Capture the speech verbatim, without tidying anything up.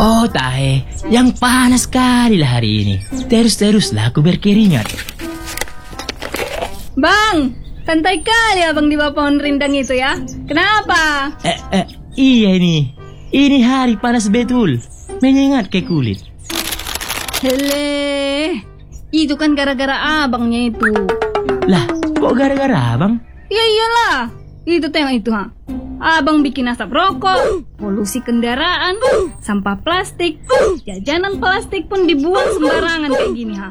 Oh tahe, yang panas sekali lah hari ini. Terus-teruslah aku berkeringat. Bang, santai kali abang di bawah pohon rindang itu ya. Kenapa? Eh, eh, iya ini. Ini hari panas betul. Menyengat ke kulit. Hele, itu kan gara-gara abangnya itu. Lah, kok gara-gara abang? Ya iyalah, itu tengok itu ha. Abang bikin asap rokok, polusi kendaraan, sampah plastik, jajanan plastik pun dibuang sembarangan kayak gini ha.